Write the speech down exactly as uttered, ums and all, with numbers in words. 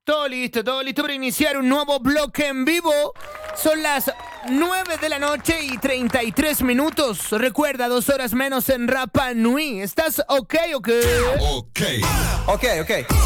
Todo listo, todo listo para iniciar un nuevo bloque en vivo. Son las nueve de la noche y treinta y tres minutos. Recuerda, dos horas menos en Rapa Nui. ¿Estás ok o qué? Ok. Ok, ok.